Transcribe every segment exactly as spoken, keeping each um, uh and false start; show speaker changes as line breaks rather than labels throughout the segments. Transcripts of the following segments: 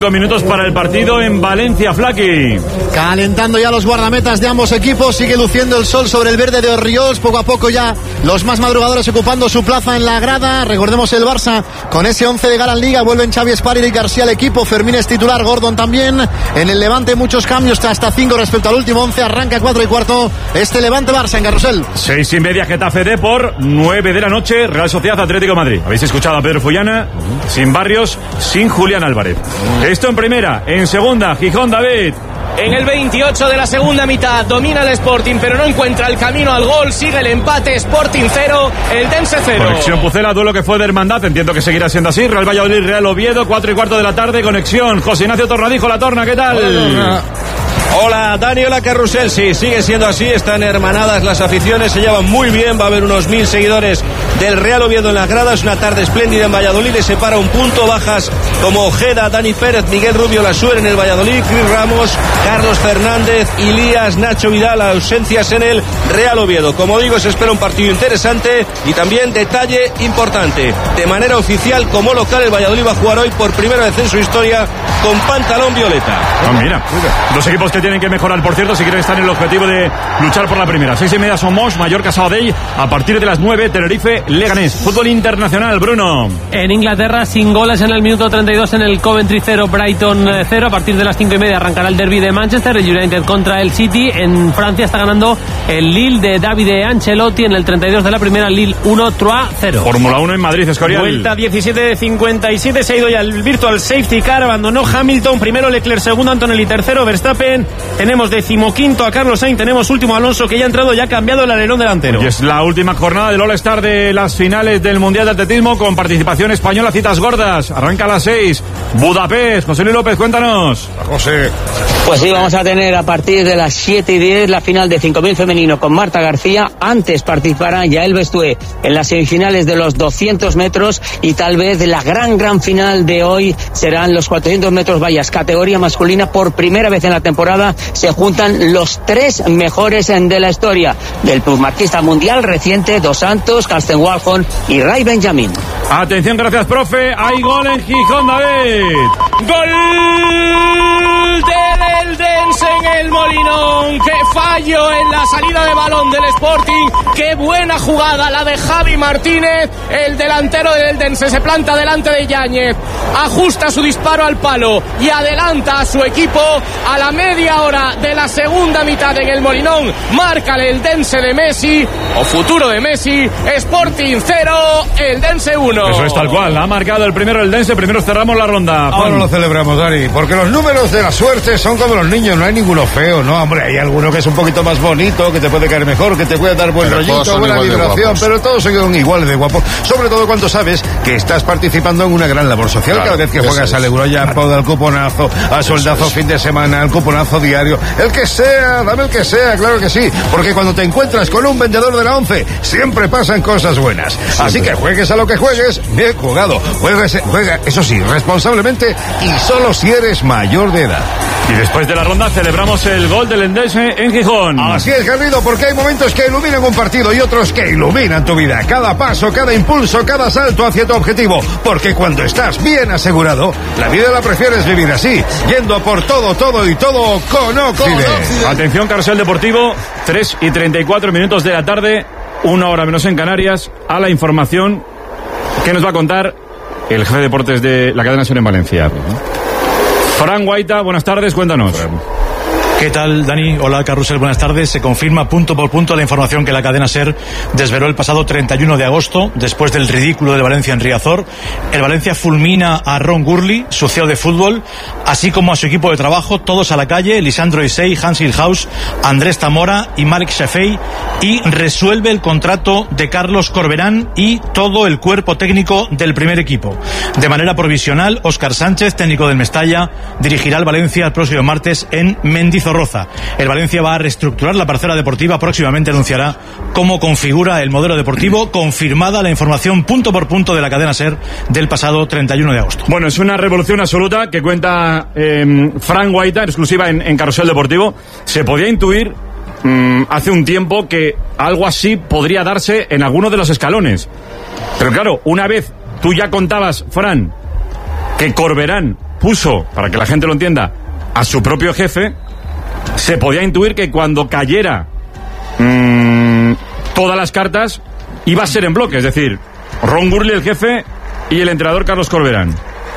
Minutos para el partido en Valencia, Flaqui.
Calentando ya los guardametas de ambos equipos, sigue luciendo el sol sobre el verde de Orriols, poco a poco ya los más madrugadores ocupando su plaza en la grada. Recordemos el Barça con ese once de gala en Liga, vuelven Xavi Espar y García al equipo, Fermín es titular, Gordon también. En el Levante muchos cambios, hasta cinco respecto al último once, arranca cuatro y cuarto este Levante-Barça en Carrusel.
Seis y media Getafe Depor, nueve de la noche Real Sociedad Atlético de Madrid. Habéis escuchado a Pedro Fullana, sin Barrios, sin Julián Álvarez. Esto en primera, en segunda, Gijón, David.
En el veintiocho de la segunda mitad domina el Sporting, pero no encuentra el camino al gol. Sigue el empate, Sporting cero, el Dense cero.
Conexión Pucela, duelo que fue de hermandad, entiendo que seguirá siendo así. Real Valladolid, Real Oviedo, cuatro y cuarto de la tarde, conexión. José Ignacio Tornadijo, La Torna, ¿qué tal?
Hola, Hola, Dani, hola, Carrusel. Sí, sigue siendo así, están hermanadas las aficiones, se llevan muy bien, va a haber unos mil seguidores del Real Oviedo en las gradas, una tarde espléndida en Valladolid, le separa un punto, bajas como Ojeda, Dani Pérez, Miguel Rubio, Lasuer en el Valladolid, Cris Ramos, Carlos Fernández, Ilías, Nacho Vidal, ausencias en el Real Oviedo. Como digo, se espera un partido interesante y también detalle importante, de manera oficial como local el Valladolid va a jugar hoy por primera vez en su historia con pantalón violeta.
Oh, mira, dos equipos que tienen que mejorar, por cierto, si quieren estar en el objetivo de luchar por la primera. Seis y media Somos, Mallorca, Sabadell, a partir de las nueve, Tenerife, Leganés. Fútbol internacional, Bruno.
En Inglaterra, sin goles en el minuto treinta y dos en el Coventry cero, Brighton cero. A partir de las cinco y media arrancará el derbi de Manchester, el United contra el City. En Francia está ganando el Lille de Davide Ancelotti. En el treinta y dos de la primera, Lille uno, Troyes cero.
Fórmula uno en Madrid, Escorial.
Vuelta diecisiete de cincuenta y siete, se ha ido ya el virtual safety car, abandonó Hamilton, primero Leclerc, segundo Antonelli, tercero Verstappen. Tenemos decimoquinto a Carlos Sainz, tenemos último Alonso, que ya ha entrado y ha cambiado el alerón delantero.
Y es la última jornada del All-Star de las finales del Mundial de Atletismo con participación española, citas gordas. Arranca a las seis. Budapest. José Luis López, cuéntanos.
José.
Pues sí, vamos a tener a partir de las siete y diez la final de cinco mil femenino con Marta García. Antes participará Yael Bestué en las semifinales de los doscientos metros y tal vez la gran, gran final de hoy serán los cuatrocientos metros vallas, categoría masculina. Por primera vez en la temporada se juntan los tres mejores de la historia del plusmarquista mundial reciente, Dos Santos, Karsten Walhon y Ray Benjamin.
Atención, gracias, profe. Hay gol en Gijón, David.
Gol del Dense en el Molinón. Qué fallo en la salida de balón del Sporting. Qué buena jugada la de Javi Martínez. El delantero del Dense se planta delante de Yáñez, ajusta su disparo al palo y adelanta a su equipo. A la media hora de la segunda mitad en el Molinón marca el Dense de Messi, o futuro de Messi. Sporting cero, el Dense uno.
Eso es tal cual, ha marcado el primero el Dense. Primero cerramos la ronda.
Ahora lo celebramos, Dani, porque los números de la suerte son como los niños, no hay ninguno feo, ¿no? Hombre, hay alguno que es un poquito más bonito, que te puede caer mejor, que te puede dar buen pero rollito, buena vibración, pero todos son igual de guapos. Sobre todo cuando sabes que estás participando en una gran labor social. Claro, cada vez que juegas es. al Eurojackpot, claro. al cuponazo, a soldazo fin de semana, al cuponazo diario, el que sea, dame el que sea, claro que sí, porque cuando te encuentras con un vendedor de la once, siempre pasan cosas buenas. Siempre. Así que juegues a lo que juegues, bien jugado. Juegues, juega, eso sí, responsablemente y solo si eres mayor de edad.
Y después de la ronda celebramos el gol del Endense en Gijón.
Así es, Garrido, porque hay momentos que iluminan un partido y otros que iluminan tu vida. Cada paso, cada impulso, cada salto hacia tu objetivo. Porque cuando estás bien asegurado, la vida la prefieres vivir así, yendo por todo, todo y todo con Occident.
Atención, carrusel deportivo, tres y treinta y cuatro minutos de la tarde, una hora menos en Canarias, a la información que nos va a contar el jefe de deportes de la cadena SER en Valencia. Fran Guaita, buenas tardes, cuéntanos.
¿Qué tal, Dani? Hola, Carrusel, buenas tardes. Se confirma punto por punto la información que la cadena SER desveló el pasado treinta y uno de agosto, después del ridículo de Valencia en Riazor. El Valencia fulmina a Ron Gurley, su C E O de fútbol, así como a su equipo de trabajo, todos a la calle, Lisandro Isey, Hans Ilhaus, Andrés Tamora y Marc Shafei, y resuelve el contrato de Carlos Corberán y todo el cuerpo técnico del primer equipo. De manera provisional, Óscar Sánchez, técnico del Mestalla, dirigirá al Valencia el próximo martes en Mendizorroza. El Valencia va a reestructurar la parcela deportiva, próximamente anunciará cómo configura el modelo deportivo, confirmada la información punto por punto de la cadena SER del pasado treinta y uno de agosto.
Bueno, es una revolución absoluta que cuenta eh, Fran Guaita, en exclusiva en, en Carrusel Deportivo. Se podía intuir mmm, hace un tiempo que algo así podría darse en alguno de los escalones. Pero claro, una vez tú ya contabas, Fran, que Corberán puso, para que la gente lo entienda, a su propio jefe, se podía intuir que cuando cayera mmm, todas las cartas iba a ser en bloque, es decir, Ron Gurley el jefe y el entrenador Carlos Corberán.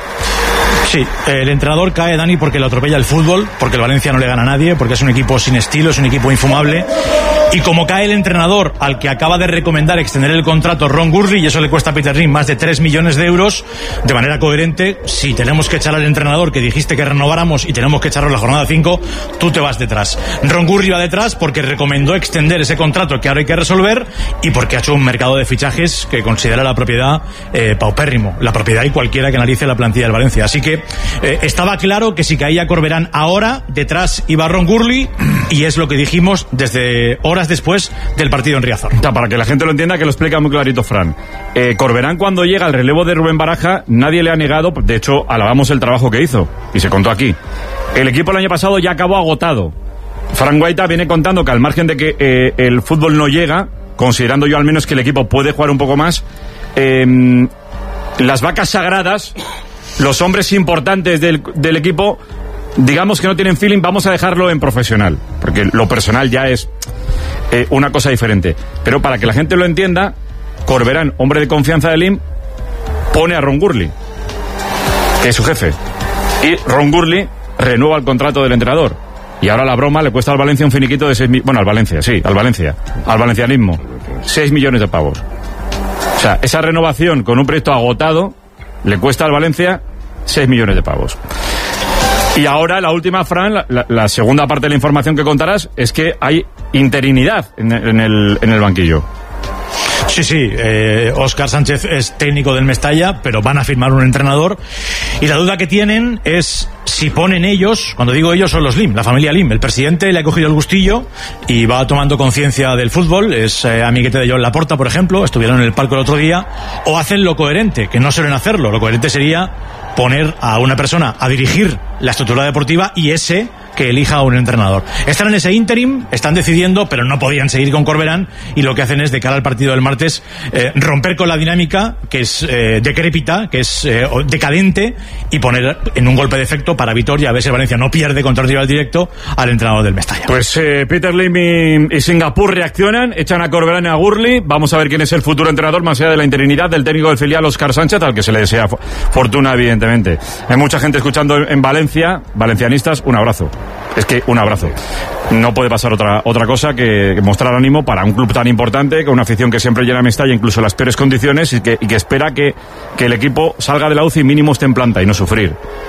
Sí, el entrenador cae, Dani, porque le atropella el fútbol, porque el Valencia no le gana a nadie, porque es un equipo sin estilo, es un equipo infumable. Y como cae el entrenador al que acaba de recomendar extender el contrato Ron Gurley, y eso le cuesta a Peter Lim más de tres millones de euros, de manera coherente, si tenemos que echar al entrenador que dijiste que renováramos y tenemos que echarlo en la jornada cinco, tú te vas detrás. Ron Gurley va detrás porque recomendó extender ese contrato que ahora hay que resolver y porque ha hecho un mercado de fichajes que considera la propiedad eh, paupérrimo, la propiedad y cualquiera que analice la plantilla del Valencia. Así que eh, estaba claro que si caía Corberán ahora, detrás iba Ron Gurley, y es lo que dijimos desde horas después del partido en Riazor.
Ya, para que la gente lo entienda, que lo explica muy clarito Fran. Eh, Corberán, cuando llega al relevo de Rubén Baraja, nadie le ha negado, de hecho alabamos el trabajo que hizo y se contó aquí. El equipo el año pasado ya acabó agotado. Fran Guaita viene contando que al margen de que eh, el fútbol no llega, considerando yo al menos que el equipo puede jugar un poco más, eh, las vacas sagradas, los hombres importantes del, del equipo, digamos que no tienen feeling, vamos a dejarlo en profesional, porque lo personal ya es eh, una cosa diferente. Pero para que la gente lo entienda, Corberán, hombre de confianza de Lim, pone a Ron Gurley, que es su jefe, y Ron Gurley renueva el contrato del entrenador. Y ahora la broma le cuesta al Valencia un finiquito de seis mil... Bueno, al Valencia, sí, al Valencia, al valencianismo, seis millones de pavos. O sea, esa renovación con un proyecto agotado le cuesta al Valencia seis millones de pavos. Y ahora la última, Fran, la, la, la segunda parte de la información que contarás es que hay interinidad en, en, el, en el banquillo.
Sí, sí, eh, Óscar Sánchez es técnico del Mestalla, pero van a firmar un entrenador, y la duda que tienen es si ponen ellos, cuando digo ellos son los Lim, la familia Lim. El presidente le ha cogido el gustillo y va tomando conciencia del fútbol, es eh, amiguete de Joan Laporta, por ejemplo, estuvieron en el palco el otro día, o hacen lo coherente, que no suelen hacerlo. Lo coherente sería poner a una persona a dirigir la estructura deportiva y ese que elija a un entrenador. Están en ese interim, están decidiendo, pero no podían seguir con Corberán, y lo que hacen es, de cara al partido del martes, eh, romper con la dinámica que es eh, decrépita, que es eh, decadente, y poner en un golpe de efecto para Vitoria, a ver si Valencia no pierde contra el rival directo, al entrenador del Mestalla.
Pues eh, Peter Lim y, y Singapur reaccionan, echan a Corberán y a Gurley. Vamos a ver quién es el futuro entrenador, más allá de la interinidad del técnico del filial Óscar Sánchez, al que se le desea fortuna, evidentemente. Hay mucha gente escuchando en Valencia, valencianistas, un abrazo. Es que un abrazo. No puede pasar otra otra cosa que mostrar ánimo para un club tan importante, con una afición que siempre llena Mestalla, incluso en las peores condiciones, y que, y que espera que, que el equipo salga de la U C I mínimo esté en planta y no sufrir.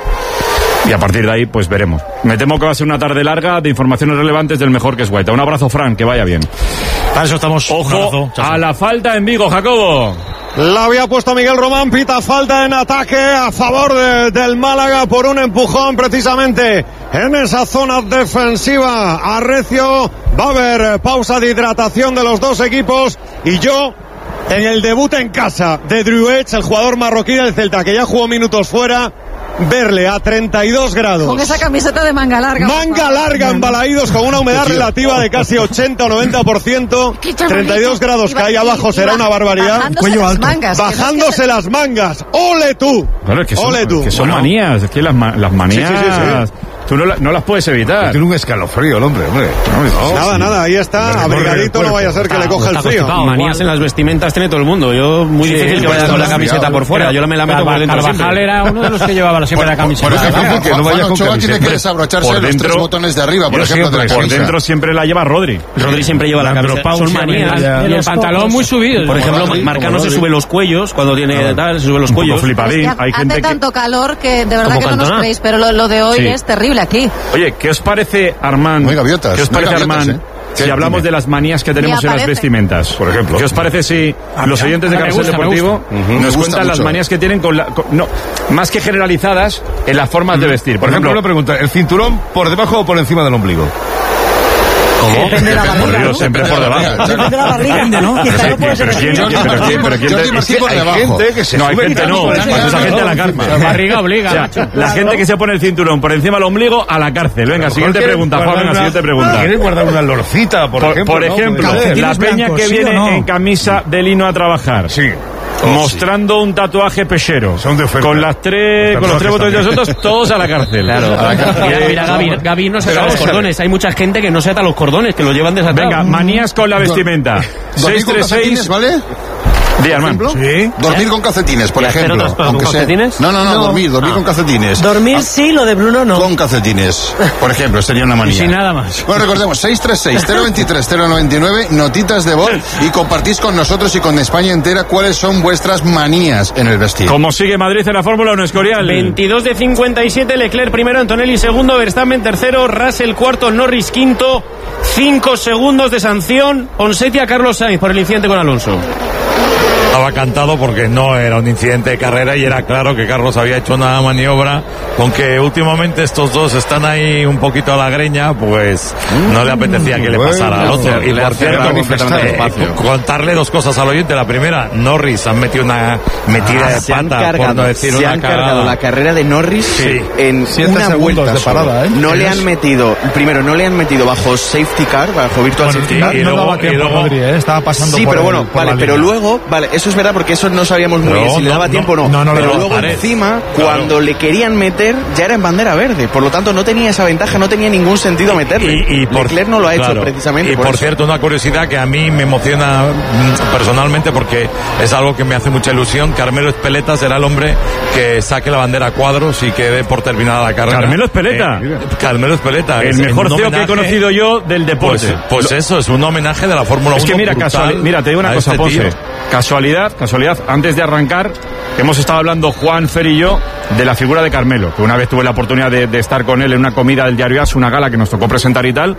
Y a partir de ahí, pues veremos. Me temo que va a ser una tarde larga de informaciones relevantes del mejor, que es Guaita. Un abrazo, Fran, que vaya bien.
Para eso estamos.
Ojo a la falta en Vigo, Jacobo.
La había puesto Miguel Román, pita falta en ataque a favor de, del Málaga por un empujón precisamente en esa zona defensiva. Arrecio, va a haber pausa de hidratación de los dos equipos, y yo, en el debut en casa de Druets, el jugador marroquí del Celta, que ya jugó minutos fuera, verle a treinta y dos grados.
Con esa camiseta de manga larga.
Manga larga en Balaídos, con una humedad relativa de casi ochenta o noventa por ciento. treinta y dos grados que hay abajo será una barbaridad.
Cuello alto. Mangas,
bajándose
no
las mangas. ¡Ole tú!
Claro, es que son,
¡Ole tú!
Que son
bueno.
manías, es que las, las manías...
Sí, sí, sí, sí.
Tú no, la, no las puedes evitar.
Tiene un escalofrío el hombre, hombre. No,
nada, sí. nada, ahí está, abrigadito, no vaya a ser que le coja el frío.
Manías en las vestimentas tiene todo el mundo. Yo, muy sí, difícil que vaya con la camiseta por fuera. Yo me la meto por dentro.
Carvajal era uno de los que llevaba siempre la camiseta.
Por ejemplo, que no vaya con camiseta. Tiene que desabrocharse los tres botones de arriba, por ejemplo, de la camisa.
Por dentro siempre la lleva Rodri.
Rodri siempre lleva la camiseta. Son manías.
Y el pantalón muy subido.
Por ejemplo, Marcano se sube los cuellos cuando tiene tal, se sube los cuellos.
Flipadín. Hay gente
hace tanto calor que de verdad que no nos creéis, pero lo de hoy es terrible aquí.
Oye, ¿qué os parece, Armand?
Muy gaviotas.
¿Qué os parece,
muy gaviotas,
Armand?
¿eh?
Si hablamos de las manías que tenemos en las vestimentas,
por ejemplo.
¿Qué os parece si los oyentes de Carrusel Deportivo uh-huh. nos cuentan las manías que tienen con la, con, no, más que generalizadas en las formas uh-huh. de vestir? Por,
por ejemplo,
ejemplo,
una pregunta, ¿el cinturón por debajo o por encima del ombligo?
¿Cómo?
Depende de la barriga, ¿no?
Siempre por debajo.
Depende de la barriga, ¿no?
Pero quién, pero quién, pero quién, pero quién,
hay gente que se
no, hay gente no, esa gente a la cárcel.
La barriga obliga.
La gente que se pone el cinturón por encima del ombligo, a la cárcel. Venga, siguiente pregunta, Juan, venga, siguiente pregunta.
¿Quieres guardar una lorcita, por ejemplo?
Por ejemplo, la peña que viene en camisa de lino a trabajar.
Sí.
oh, mostrando sí. un tatuaje pechero. Son de con las tres, con los tres botones de los otros, todos a la cárcel.
Claro.
A la cárcel.
Mira, mira Gaby, Gaby no se ata los cordones. Hay mucha gente que no se ata los cordones, que lo llevan desatados.
Venga, manías con la vestimenta. seis tres seis,
¿vale?
Díaz,
sí. Dormir con calcetines, por ejemplo.
Otras, ¿con calcetines?
No, no, no, no, dormir, dormir ah. con calcetines.
Dormir sí, lo de Bruno no.
Con calcetines, por ejemplo, sería una manía.
Y sin nada más.
Bueno, recordemos, seis tres seis, cero veintitrés, cero noventa y nueve, notitas de voz y compartís con nosotros y con España entera cuáles son vuestras manías en el vestir.
¿Cómo sigue Madrid en la Fórmula uno, Escorial?
veintidós de cincuenta y siete, Leclerc primero, Antonelli segundo, Verstappen tercero, Russell cuarto, Norris quinto, cinco segundos de sanción, Ponseti a Carlos Sainz por el incidente con Alonso.
Estaba cantado porque no era un incidente de carrera y era claro que Carlos había hecho una maniobra, aunque últimamente estos dos están ahí un poquito a la greña, pues no le apetecía que le pasara al otro. Y por cierto, eh, contarle dos cosas al oyente. La primera, Norris han metido una metida ah, de pata, cargado, por no decir
se
una
han
cagada.
cargado la carrera de Norris sí. en una vuelta
de parada, ¿eh?
No le han metido, primero no le han metido bajo safety car, bajo virtual
bueno,
safety car.
Y, y luego, no daba tiempo, y luego, Madrid, ¿eh? Estaba pasando
sí,
por
pero
el,
bueno,
por
vale, pero luego, vale, eso es verdad porque eso no sabíamos muy no, bien si no, le daba tiempo o no.
no, no
pero
no,
luego
pared.
encima,
claro.
cuando le querían meter, ya era en bandera verde. Por lo tanto, no tenía esa ventaja, no tenía ningún sentido meterle.
Y, y por,
Leclerc no lo ha hecho
claro.
precisamente.
Y
por,
por
eso.
cierto, una curiosidad que a mí me emociona personalmente porque es algo que me hace mucha ilusión. Carmelo Espeleta será el hombre que saque la bandera a cuadros y que dé por terminada la carrera.
Carmelo Espeleta.
Eh, Carmelo Espeleta.
El
es,
mejor
C E O
que he conocido yo del deporte.
Pues, pues lo, eso, es un homenaje de la Fórmula uno.
Es que mira, casual, mira, te digo una cosa,
este
Ponce. Casualidad, casualidad, antes de arrancar, hemos estado hablando Juan, Fer y yo de la figura de Carmelo, que una vez tuve la oportunidad de, de estar con él en una comida del diario As, una gala que nos tocó presentar y tal,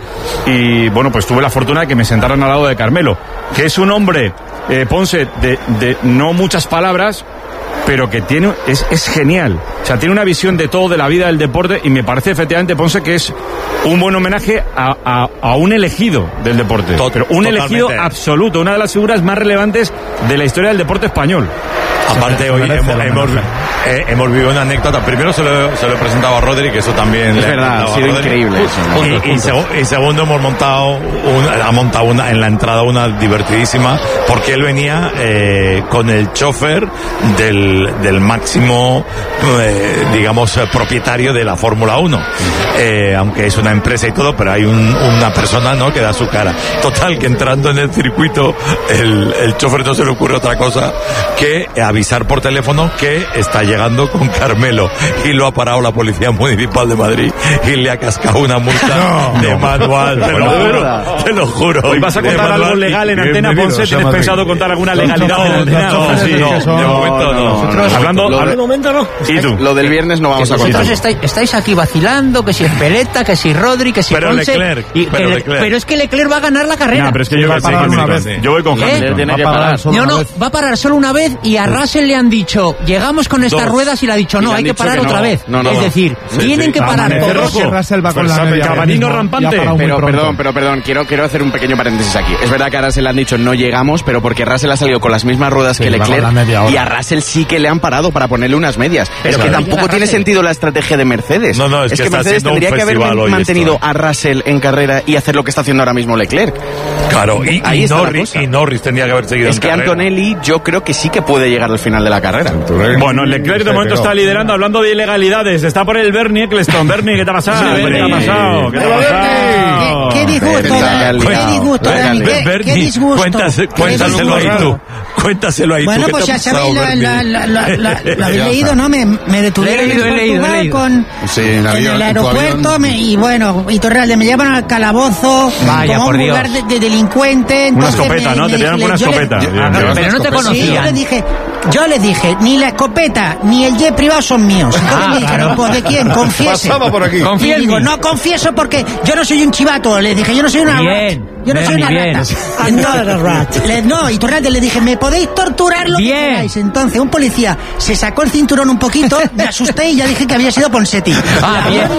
y bueno, pues tuve la fortuna de que me sentaran al lado de Carmelo, que es un hombre, eh, Ponce, de, de no muchas palabras, pero que tiene es, es genial. O sea, tiene una visión de todo, de la vida del deporte, y me parece efectivamente, Ponce, que es un buen homenaje a, a, a un elegido del deporte.
Tot,
pero un
totalmente.
elegido absoluto, una de las figuras más relevantes de la historia del deporte español.
Aparte, hoy hemos, hemos, eh, hemos vivido una anécdota. Primero se lo, se lo he presentado a Rodri, que eso también
es verdad, ha sido increíble eso.
Y, punto, y, punto. Seg- y segundo, hemos montado, un, ha montado una, en la entrada una divertidísima, porque él venía eh, con el chofer del, del máximo, eh, digamos, propietario de la Fórmula uno. Eh, aunque es una empresa y todo, pero hay un, una persona, ¿no?, que da su cara. Total, que entrando en el circuito, el, el chofer no se le ocurre otra cosa que avisar por teléfono que está llegando con Carmelo, y lo ha parado la Policía Municipal de Madrid y le ha cascado una multa no, de no, manual, te lo juro, te lo juro.
Hoy vas a contar algo legal en Antena, Ponce. ¿Tienes pensado contar alguna legalidad en Antena?
No, sí, no, de momento no.
Hablando,
de momento no.
¿Y tú? Lo del viernes no vamos a contar.
Vosotros estáis, estáis aquí vacilando, que si es Peleta, que si Rodri, que si
pero
Ponce.
Leclerc,
y,
pero,
que,
Leclerc.
pero es que Leclerc va a ganar la carrera.
No, pero es que yo voy a parar una vez. Yo voy con Hamilton.
Va a parar no, no, va a parar solo una vez, y a Russell le han dicho, llegamos con estas Dos. ruedas, y le ha dicho, no, hay que parar otra no. vez. No, no, es decir, sí, tienen sí. que parar todos.
Russell va con la media.
Cabanino rampante.
Pero perdón, pero perdón, quiero, quiero hacer un pequeño paréntesis aquí. Es verdad que a Russell le han dicho, no llegamos, pero porque Russell ha salido con las mismas ruedas sí, que Leclerc, y a Russell sí que le han parado para ponerle unas medias. Pero que tampoco tiene sentido la estrategia de Mercedes.
No, no, es,
es
que,
que Mercedes tendría que haber mantenido esto. a Russell en carrera y hacer lo que está haciendo ahora mismo Leclerc.
Claro, y, y, Norris, y Norris tendría que haber seguido
es
en
que
carrera.
Antonelli yo creo que sí que puede llegar al final de la carrera.
Bueno, Leclerc de momento está liderando, hablando de ilegalidades. Está por el Bernie Eccleston. Bernie, ¿qué te ha pasado?
Sí,
¿Qué te ha pasado? ¿Qué te ha pasado?
¿Qué, qué disgusto, Dani? ¿Qué disgusto, Dani? ¿Qué, qué disgusto?
Cuéntase, cuéntaselo ahí tú. Cuéntaselo ahí
bueno,
tú.
Bueno, pues ya sabéis, la, la, la, la, la, la habéis leído, ¿no? Me, me detuvieron
leído,
en Portugal
leído,
con
sí, en,
en
avión,
el aeropuerto me, y bueno, y Torrealde me llevan al calabozo.
Vaya,
como
por
un
Dios.
lugar de, de delincuente.
Una escopeta,
me,
¿no?
Me,
te tiraron con una escopeta.
Le,
pero, pero no te conocían.
Sí, yo le dije, yo le dije, ni la escopeta ni el jet privado son míos. Entonces
ah,
me dijeron,
claro.
pues ¿de quién? Confiese.
Pasaba por aquí.
Confía en digo, no confieso porque yo no soy un chivato. Le dije, yo no soy una
bien,
rat. Yo no soy una
bien.
rata. Entonces, le, no, y Torrealde le dije, me podéis torturar lo
bien.
que queráis. Entonces un policía se sacó el cinturón un poquito, me asusté y ya dije que había sido Ponseti.
Ah, bien.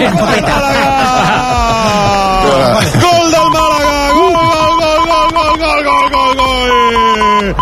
¡Gol del Málaga! ¡Gol, gol, gol, gol, gol, gol, gol, gol!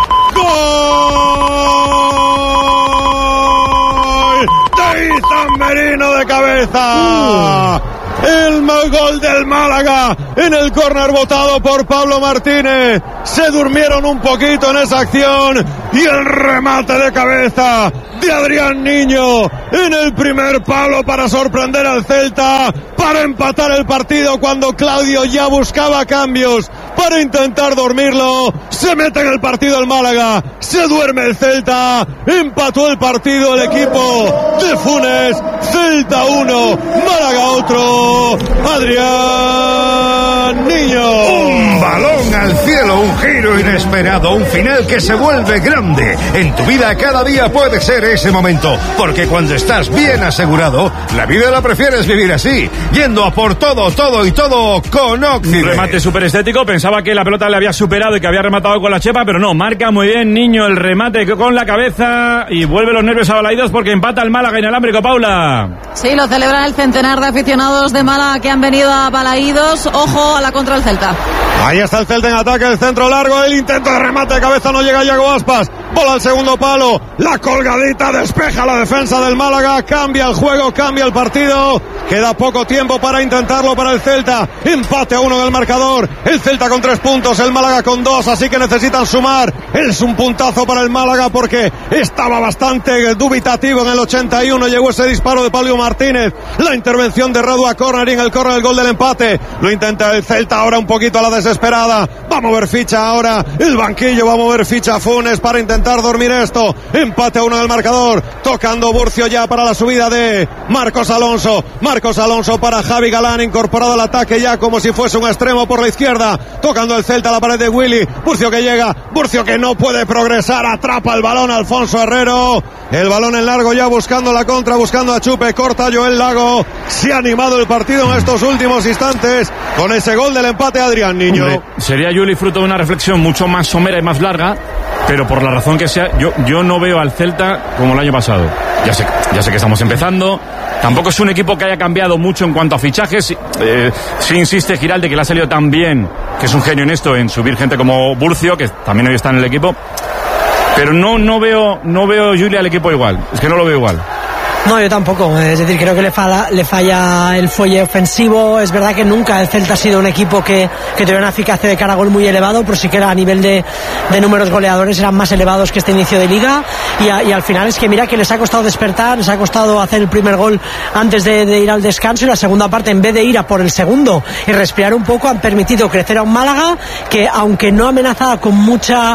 ¡Gol! ¡De Izan Merino de cabeza! Málaga. El gol del Málaga en el córner votado por Pablo Martínez. Se durmieron un poquito en esa acción y el remate de cabeza de Adrián Niño en el primer palo para sorprender al Celta, para empatar el partido cuando Claudio ya buscaba cambios para intentar dormirlo. Se mete en el partido el Málaga, se duerme el Celta, empató el partido el equipo de Funes. Celta uno, Málaga otro. Adrián Niño.
Un balón al cielo, un giro inesperado, un final que se vuelve grande. En tu vida cada día puede ser ese momento, porque cuando estás bien asegurado, la vida la prefieres vivir así, yendo a por todo, todo y todo con Occident.
Remate súper estético, pensaba que la pelota le había superado y que había rematado con la chepa, pero no, marca muy bien Niño el remate con la cabeza y vuelve los nervios abalaídos porque empata el Málaga inalámbrico, Paula.
Sí, lo celebran el centenar de aficionados de Málaga que han venido abalaídos. Ojo a la contra del Celta.
Ahí está el Celta en ataque, el centro largo, el intento de remate de cabeza, no llega Iago Aspas, bola al segundo palo, la colgadita despeja la defensa del Málaga, cambia el juego, cambia el partido, queda poco tiempo para intentarlo para el Celta, empate a uno del marcador, el Celta con tres puntos, el Málaga con dos, así que necesitan sumar, es un puntazo para el Málaga porque estaba bastante dubitativo en el ochenta y uno, llegó ese disparo de Pablo Martínez, la intervención de Radu a córner y en el córner el gol del empate, lo intenta el Celta ahora un poquito a la desesperada, va a mover ficha ahora el banquillo, va a mover ficha Funes para intentar dormir esto, empate a uno del marcador, tocando Burcio ya para la subida de Marcos Alonso, Marcos Alonso para Javi Galán, incorporado al ataque ya como si fuese un extremo por la izquierda, tocando el Celta a la pared de Willy, Burcio que llega, Burcio que no puede progresar, atrapa el balón Alfonso Herrero, el balón en largo ya buscando la contra, buscando a Chupe, corta Joel Lago, se ha animado el partido en estos últimos instantes con ese gol del empate Adrián Niño.
Hombre, sería Juli fruto de una reflexión mucho más somera y más larga, pero por la razón que sea, yo, yo no veo al Celta como el año pasado. Ya sé, ya sé que estamos empezando, tampoco es un equipo que haya cambiado mucho en cuanto a fichajes, eh, sí insiste Giralde que le ha salido tan bien, que es un genio en esto, en subir gente como Burcio, que también hoy está en el equipo, pero no, no veo, no veo Juli al equipo igual, es que no lo veo igual.
No, yo tampoco, es decir, creo que le falla, le falla el fuelle ofensivo. Es verdad que nunca el Celta ha sido un equipo que, que tuviera una eficacia de cara a gol muy elevado, pero sí que era a nivel de, de números goleadores eran más elevados que este inicio de liga, y, a, y al final es que mira que les ha costado despertar, les ha costado hacer el primer gol antes de, de ir al descanso, y la segunda parte, en vez de ir a por el segundo y respirar un poco, han permitido crecer a un Málaga que, aunque no amenazaba con mucha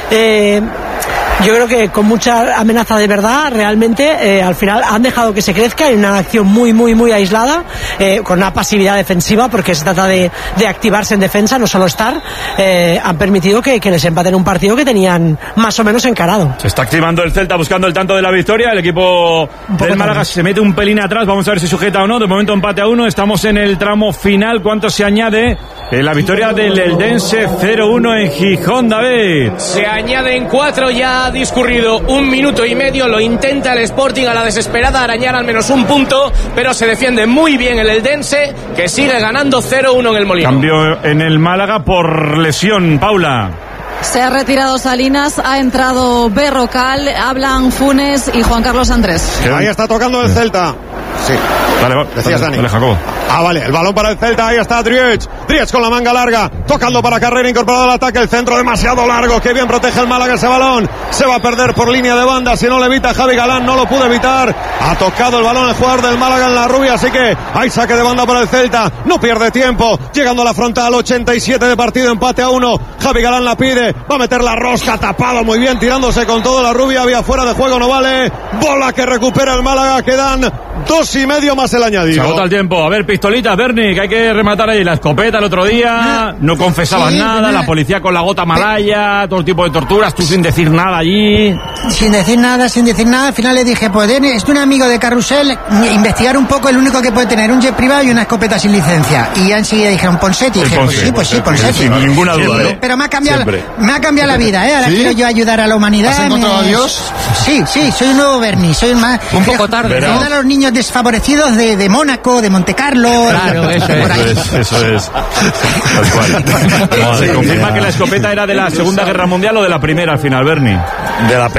eh, yo creo que con mucha amenaza de verdad, realmente eh, al final han dejado que se crezca en una acción muy muy muy aislada, eh, con una pasividad defensiva, porque se trata de, de activarse en defensa, no solo estar, eh, han permitido que, que les empaten un partido que tenían más o menos encarado.
Se está activando el Celta buscando el tanto de la victoria, el equipo del Málaga se mete un pelín atrás, vamos a ver si sujeta o no, de momento empate a uno, estamos en el tramo final, ¿cuánto se añade? En la victoria del Eldense cero uno en Gijón, David.
Se añaden cuatro, ya ha discurrido un minuto y medio, lo intenta el Sporting a la desesperada arañar al menos un punto, pero se defiende muy bien el Eldense, que sigue ganando cero uno en el Molino.
Cambio en el Málaga por lesión, Paula.
Se ha retirado Salinas, ha entrado Berrocal, hablan Funes y Juan Carlos Andrés.
Ahí está tocando el Celta. Sí.
Vale, vale.
Decías, Dani.
Vale, Jacobo.
Ah, vale, el balón para el Celta, ahí está Driech. Driech con la manga larga, tocando para Carrera, incorporado al ataque, el centro demasiado largo, que bien protege el Málaga ese balón. Se va a perder por línea de banda, si no le evita Javi Galán, no lo pudo evitar. Ha tocado el balón el jugador del Málaga en la rubia, así que hay saque de banda para el Celta. No pierde tiempo, llegando a la frontal, ochenta y siete de partido, empate a uno. Javi Galán la pide, va a meter la rosca, tapado muy bien, tirándose con todo la rubia, había fuera de juego, no vale. Bola que recupera el Málaga, quedan dos y medio más el añadido.
Se agota el tiempo. A ver, pistolitas, Bernie, que hay que rematar ahí. La escopeta el otro día, no confesabas sí, nada, la policía con la gota malaya, todo tipo de torturas, tú sin decir nada allí.
Sin decir nada, sin decir nada, al final le dije, pues es un amigo de Carrusel, investigar un poco, el único que puede tener un jet privado y una escopeta sin licencia. Y ya enseguida dijeron, Ponseti, y dije, pues sí, pues sí, Ponseti.
Sin ninguna duda,
pero,
¿eh?
pero me ha cambiado, me ha cambiado la vida, ¿eh? Ahora
¿Sí?
quiero yo ayudar a la humanidad.
¿Has encontrado a Dios?
Sí, sí, soy un nuevo Bernie, soy un más...
Un poco tarde, ¿no?
Ayudar a los niños desfavorecidos de, de Mónaco, de Montecarlo.
Claro, eso
por ahí.
es. Eso es. Tal cual. Se confirma que la escopeta era de la Segunda Guerra Mundial o de la Primera al final, Bernie.
De la primera.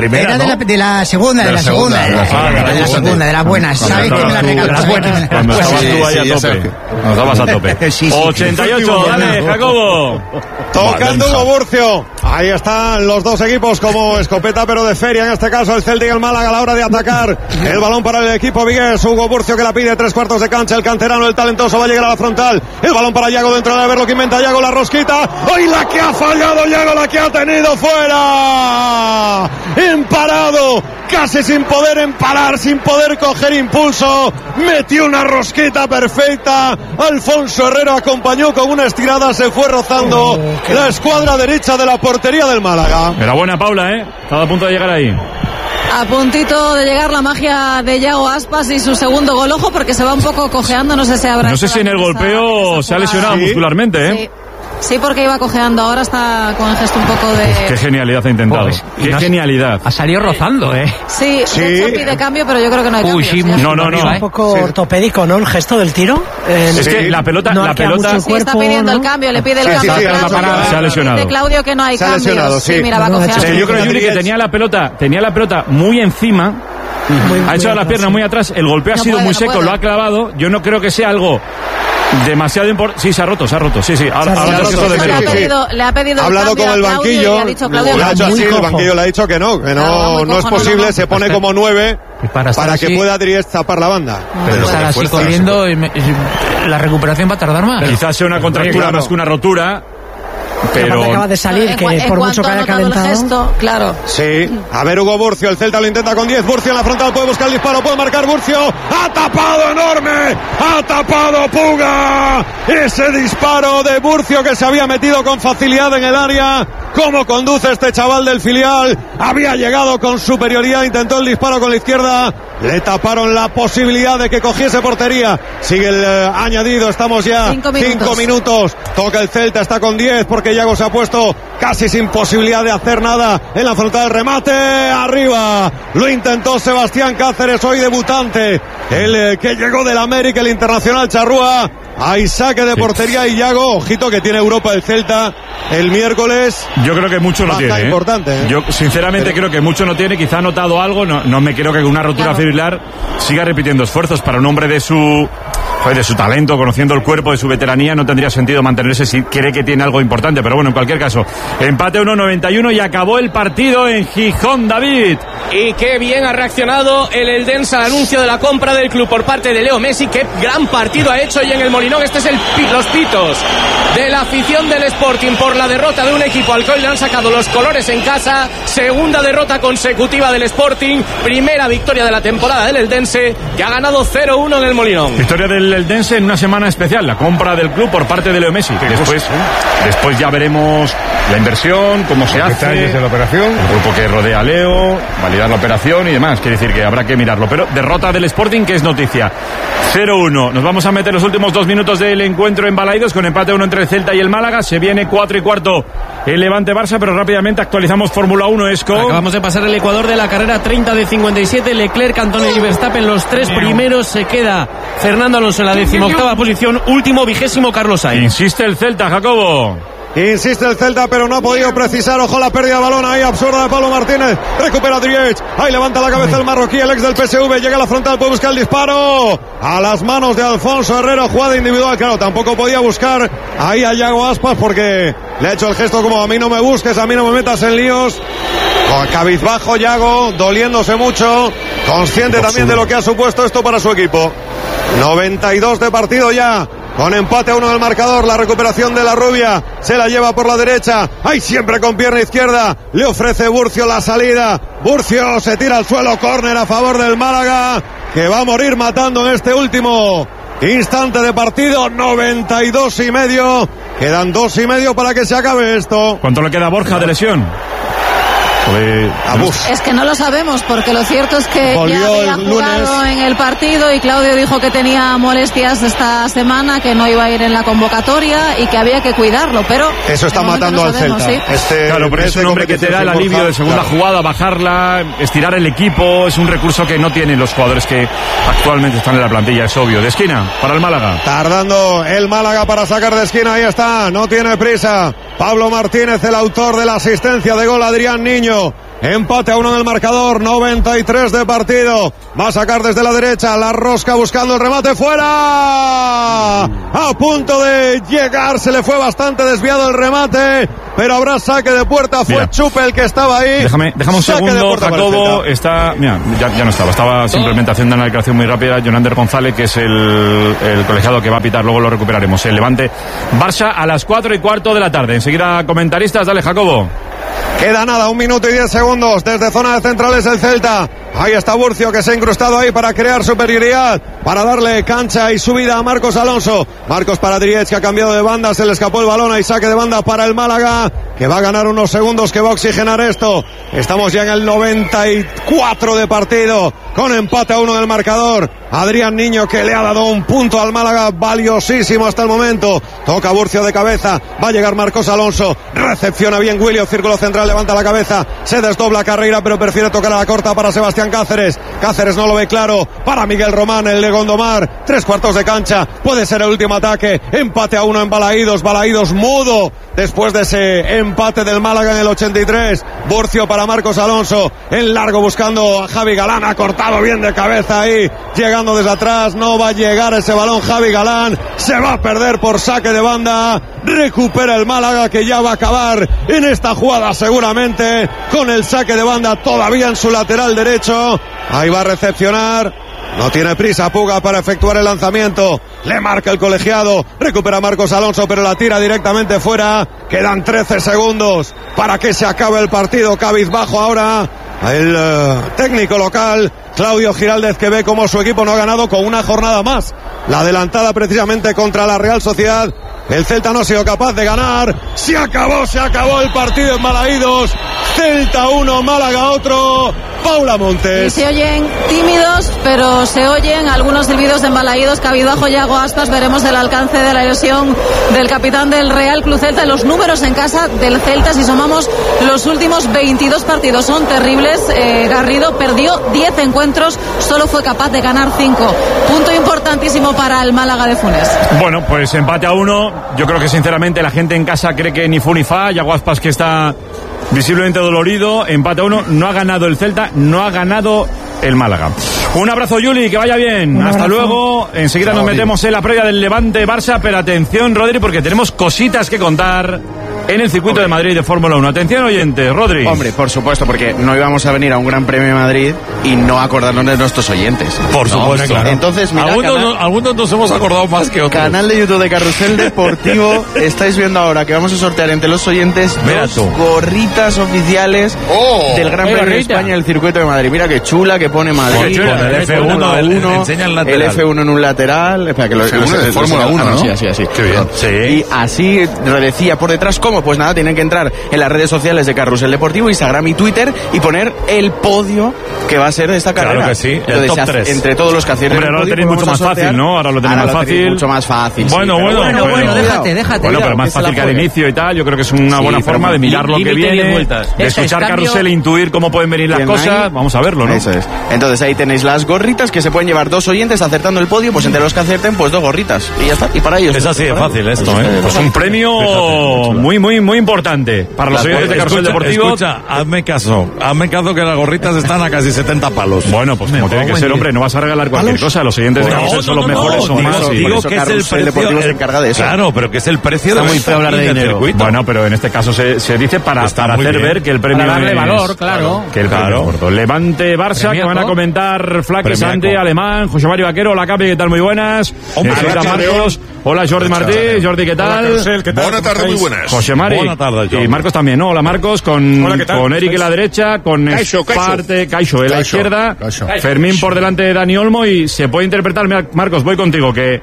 primera,
Era
¿no?
de, la, de la segunda, de la segunda. De la segunda, de las buenas. ¿Sabes que me la regaló?
Las buenas. Cuando estabas tú ahí a tope. Cuando estabas a tope. ochenta y ocho, dale, Jacobo.
Tocando Hugo Burcio. Ahí están los dos equipos como escopeta, pero de feria. En este caso, el Celtic y el Málaga a la hora de atacar. El balón para el equipo vigués. Hugo Burcio que la pide tres cuartos de cancha. El canterano, el talentoso, va a llegar a la frontal. El balón para Yago dentro de ver lo que inventa Yago. La rosquita. ¡Ay, la que ha fallado Yago! La que ha tenido fuera. Imparado. Casi sin poder emparar, sin poder coger impulso. Metió una rosquita perfecta. Alfonso Herrero acompañó con una estirada. Se fue rozando oh, la escuadra derecha de la portería del Málaga.
Enhorabuena, Paula, ¿eh? Estaba a punto de llegar ahí.
A puntito de llegar la magia de Yago Aspas y su segundo gol. Ojo, porque se va un poco cojeando. No sé si habrá.
No sé si en el golpeo esa, esa se ha lesionado ¿sí? muscularmente, ¿eh?
Sí. Sí, porque iba cojeando, ahora está con el gesto un poco de...
Qué genialidad ha intentado, pues, qué no genialidad.
Ha salido rozando, ¿eh?
Sí,
sí.
De hecho pide cambio, pero yo creo que no hay
Uy,
cambio.
Sí, no, no, no.
Un poco sí. ortopédico, ¿no? El gesto del tiro.
Eh,
es sí. que la pelota...
No
la pelota...
Sí, está pidiendo ¿no? el cambio, le pide el
sí,
cambio.
Sí, sí,
Claudio,
parada,
se ha lesionado.
Dice Claudio que no hay
se
cambios.
Ha lesionado, sí.
sí, mira, va cojeando.
Es que yo creo, Yuri, que tenía la pelota, tenía la pelota muy encima... Muy, ha echado la pierna sí. muy atrás, el golpeo no ha sido puede, muy seco, no lo ha clavado. Yo no creo que sea algo demasiado importante. Sí, se ha roto, se ha roto. Sí, sí. Ahora,
sí,
ahora
sí, sí, sí, le, ha pedido, le ha pedido.
Ha hablado con el banquillo.
Le ha dicho Claudio,
le ha hecho así, el banquillo le ha dicho que no, que no, claro, no es posible. No. Se pone como nueve para, para que así, pueda Dries tapar la banda.
Pero estar así corriendo, y me, y la recuperación va a tardar más.
Quizás sea una contractura claro. más que una rotura. Pero
acaba de salir, que en, por mucho que haya calentado.
Gesto, claro.
Sí. A ver, Hugo Burcio, el Celta lo intenta con diez. Burcio en la frontal, puede buscar el disparo, puede marcar Burcio. ¡Ha tapado enorme! ¡Ha tapado Puga! Ese disparo de Burcio que se había metido con facilidad en el área. ¿Cómo conduce este chaval del filial? Había llegado con superioridad, intentó el disparo con la izquierda. Le taparon la posibilidad de que cogiese portería. Sigue el eh, añadido, estamos ya
cinco minutos.
cinco minutos. Toca el Celta, está con diez porque Yago se ha puesto casi sin posibilidad de hacer nada en la frontal del remate. Arriba lo intentó Sebastián Cáceres, hoy debutante, el eh, que llegó del América, el internacional charrúa. Hay saque de portería y Yago, ojito que tiene Europa el Celta el miércoles.
Yo creo que mucho no tiene. ¿eh?
Importante, ¿eh?
Yo sinceramente Pero... creo que mucho no tiene. Quizá ha notado algo. No, no me creo que una rotura claro. fibrilar siga repitiendo esfuerzos para un hombre de su joder, de su talento, conociendo el cuerpo, de su veteranía. No tendría sentido mantenerse si cree que tiene algo importante. Pero bueno, en cualquier caso, empate uno noventa y uno y acabó el partido en Gijón, David.
Y qué bien ha reaccionado el Eldense al anuncio de la compra del club por parte de Leo Messi. Qué gran partido ha hecho hoy en el Molinón. Este es el los pitos de la afición del Sporting por la derrota de un equipo al que hoy le han sacado los colores en casa. Segunda derrota consecutiva del Sporting. Primera victoria de la temporada del Eldense, que ha ganado cero uno en el Molinón.
Victoria del Eldense en una semana especial. La compra del club por parte de Leo Messi. Después, después ya veremos la inversión, cómo se hace,
detalles de la operación,
el grupo que rodea a Leo, validar la operación y demás. Quiere decir que habrá que mirarlo. Pero derrota del Sporting, que es noticia. cero uno. Nos vamos a meter los últimos dos minutos del encuentro en Balaidos con empate uno entre el Celta y el Málaga. Se viene cuatro y cuarto el Levante Barça, pero rápidamente actualizamos Fórmula uno. Esco.
Acabamos de pasar el Ecuador de la carrera treinta de cincuenta y siete. Leclerc, Antonio y Verstappen los tres primeros. Se queda Fernando Alonso en la decimoctava posición. Último, vigésimo, Carlos Sainz.
Insiste el Celta, Jacobo.
Insiste el Celta, pero no ha podido precisar. Ojo la pérdida de balón ahí, absurda de Pablo Martínez. Recupera Driech. Ahí levanta la cabeza el marroquí, el ex del P S V. Llega a la frontal, puede buscar el disparo. A las manos de Alfonso Herrero. Jugada individual, claro, tampoco podía buscar ahí a Yago Aspas porque le ha hecho el gesto como a mí no me busques, a mí no me metas en líos. Con cabizbajo Yago, doliéndose mucho. Consciente también de lo que ha supuesto esto para su equipo. noventa y dos de partido ya. Con empate a uno del marcador, la recuperación de la rubia, se la lleva por la derecha, ahí siempre con pierna izquierda, le ofrece Burcio la salida, Burcio se tira al suelo, córner a favor del Málaga, que va a morir matando en este último instante de partido, noventa y dos y medio, quedan dos y medio para que se acabe esto.
¿Cuánto le queda a Borja de lesión?
Es que no lo sabemos, porque lo cierto es que Volvió ya había jugado lunes. en el partido y Claudio dijo que tenía molestias esta semana, que no iba a ir en la convocatoria y que había que cuidarlo, pero
eso está matando al Celta. ¿Sí?
Este, claro, pero es un hombre que te da el alivio de segunda claro. jugada, bajarla, estirar el equipo, es un recurso que no tienen los jugadores que actualmente están en la plantilla, es obvio. De esquina, para el Málaga.
Tardando el Málaga para sacar de esquina, ahí está, no tiene prisa. Pablo Martínez, el autor de la asistencia de gol, Adrián Niño. Empate a uno en el marcador, noventa y tres de partido. Va a sacar desde la derecha, la rosca buscando el remate, fuera. A punto de llegar, se le fue bastante desviado el remate, pero habrá saque de puerta. Fue mira, Chupe el que estaba ahí.
Déjame, déjame un saque segundo, Jacobo. Está, mira, ya, ya no estaba, estaba simplemente haciendo una declaración muy rápida. Jonander González, que es el, el colegiado que va a pitar, luego lo recuperaremos. El Levante Barça a las cuatro y cuarto de la tarde. Enseguida comentaristas, dale, Jacobo.
Queda nada, un minuto y diez segundos desde zona de centrales el Celta. Ahí está Burcio, que se ha incrustado ahí para crear superioridad, para darle cancha y subida a Marcos Alonso. Marcos para Driech, que ha cambiado de banda, se le escapó el balón, hay saque de banda para el Málaga, que va a ganar unos segundos, que va a oxigenar esto. Estamos ya en el noventa y cuatro de partido, con empate a uno en el marcador. Adrián Niño, que le ha dado un punto al Málaga valiosísimo hasta el momento. Toca Burcio de cabeza, va a llegar Marcos Alonso, recepciona bien William, círculo central, levanta la cabeza, se desdobla Carreira, pero prefiere tocar a la corta para Sebastián Cáceres. Cáceres no lo ve claro, para Miguel Román, el de Gondomar, tres cuartos de cancha, puede ser el último ataque. Empate a uno en Balaídos, Balaídos mudo después de ese empate del Málaga en el ochenta y tres. Burcio para Marcos Alonso, en largo buscando a Javi Galán, ha cortado bien de cabeza ahí, llegando desde atrás, no va a llegar ese balón Javi Galán, se va a perder por saque de banda. Recupera el Málaga, que ya va a acabar en esta jugada seguramente con el saque de banda todavía en su lateral derecho. Ahí va a recepcionar, no tiene prisa Puga para efectuar el lanzamiento, le marca el colegiado, recupera Marcos Alonso, pero la tira directamente fuera. Quedan trece segundos para que se acabe el partido. Cabizbajo ahora el uh, técnico local Claudio Giraldez, que ve como su equipo no ha ganado con una jornada más, la adelantada precisamente contra la Real Sociedad. El Celta no ha sido capaz de ganar. Se acabó, se acabó el partido en Balaídos. Celta uno, Málaga otro. Paula Montes.
Y se oyen tímidos, pero se oyen algunos silbidos de Balaídos. Cabizbajo, Yago Aspas. Veremos el alcance de la lesión del capitán del Real Club Celta. Los números en casa del Celta, si sumamos los últimos veintidós partidos, son terribles. Eh, Garrido perdió diez encuentros, solo fue capaz de ganar cinco. Punto importantísimo para el Málaga de Funes.
Bueno, pues empate a uno. Yo creo que sinceramente la gente en casa cree que ni fu ni fa. Yago Aspas, que está visiblemente dolorido. Empate a uno. No ha ganado el Celta, no ha ganado el Málaga. Un abrazo, Juli, que vaya bien. Un Hasta abrazo. Luego. Enseguida Chao, nos metemos en la previa del Levante Barça, pero atención, Rodri, porque tenemos cositas que contar en el circuito Hombre. de Madrid de Fórmula uno. Atención, oyentes, Rodri.
Hombre, por supuesto, porque no íbamos a venir a un Gran Premio de Madrid y no acordarnos de nuestros oyentes.
Por
no,
supuesto, claro.
Entonces, mira,
algunos,
canal,
no, algunos nos hemos acordado más que otros.
Canal de YouTube de Carrusel Deportivo. Estáis viendo ahora que vamos a sortear entre los oyentes Mira dos tú. gorritas oficiales oh, del Gran Premio de España del circuito de Madrid. Mira qué chula que pone Madrid.
Con el F uno, el, enseña el lateral.
El F uno en un lateral. Espera, que lo,
F uno de Fórmula uno, ¿no?
Sí, así, así.
Qué bien. Sí.
Y así decía por detrás, ¿cómo? Pues nada, tienen que entrar en las redes sociales de Carrusel Deportivo, Instagram y Twitter, y poner el podio que va a ser de esta carrera.
Claro que sí, el
Entonces,
top tres.
Entre todos los que acierten.
Hombre, ahora lo tenéis mucho más fácil, ¿no? Ahora lo tenéis más fácil.
Mucho más fácil.
Bueno,
sí,
bueno,
bueno, bueno, bueno, déjate, déjate.
Bueno, pero más fácil que al inicio y tal. Yo creo que es una
sí,
buena forma de mirar lo que viene, de
Eso
escuchar
es,
Carrusel e intuir cómo pueden venir las cosas. Ahí? Vamos a verlo, ¿no?
Eso es. Entonces ahí tenéis las gorritas que se pueden llevar dos oyentes acertando el podio, pues entre los que acierten, pues dos gorritas. Y ya está. Y para ellos.
Es así de fácil esto, ¿eh?
Pues un premio muy, muy, muy importante para los oyentes de Carrusel Deportivo.
Escucha, hazme caso, hazme caso que las gorritas están a casi setenta palos.
Bueno, pues como tiene que ser, hombre, no vas a regalar cualquier cosa. Los oyentes de Carrusel son los mejores, son más.
Digo que es el precio.
Deportivo se encarga de eso.
Claro, pero que es el precio
de
muy feo hablar de dinero.
Bueno, pero en este caso se, se dice para, para hacer bien. ver que el premio
para darle
es,
valor, claro.
Que el
claro.
premio es Levante Barça, Premiaco. Que van a comentar Flaque, Santi, Alemán, José Mario Vaquero. Hola, Capi, ¿qué tal? Muy buenas. Hola, Marcos. Hola, Jordi Martí. Jordi, ¿qué tal?
Hola, Carusel, ¿qué tal? Buenas tardes, muy buenas.
José Mari.
Buenas tardes,
y Marcos también, ¿no? Hola, Marcos, con,
Hola,
con Eric en la derecha, con
Caixo,
Esparte, Caixo en la
Caixo,
izquierda,
Caixo.
Fermín por delante de Dani Olmo, y se puede interpretar, Marcos, voy contigo, que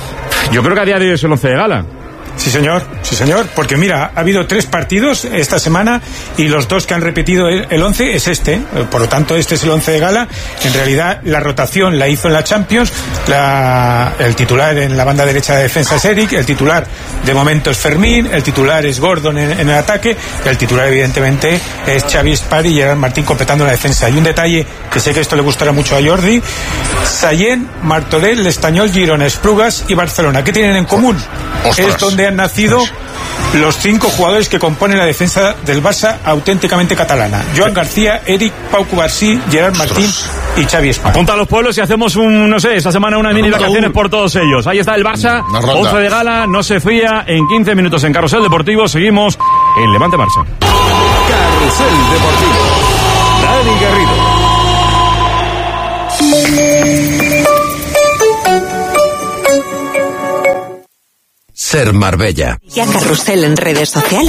yo creo que a día de hoy es el once de gala.
Sí, señor, sí, señor, porque mira, ha habido tres partidos esta semana y los dos que han repetido el once es este, por lo tanto este es el once de gala. En realidad la rotación la hizo en la Champions, la, el titular en la banda derecha de defensa es Eric, el titular de momento es Fermín, el titular es Gordon en, en el ataque, el titular evidentemente es Xavi Espari y Gerard Martín completando la defensa. Y un detalle que sé que esto le gustará mucho a Jordi: Sallent, Martorell, L'Estañol, Girona, Esplugas y Barcelona. ¿Qué tienen en común?
Ostras.
Es donde han nacido los cinco jugadores que componen la defensa del Barça auténticamente catalana: Joan García, Eric, Pau Cubarsí, Gerard Martín y Xavi Esparza.
Apunta a los pueblos y hacemos un, no sé, esta semana una mini vacaciones por todos ellos. Ahí está el Barça, once de gala, no se fía, en quince minutos en Carrusel Deportivo. Seguimos en Levante Barça.
Carrusel Deportivo. Dani Garrido. Ser Marbella.
Ya Carrusel en redes sociales.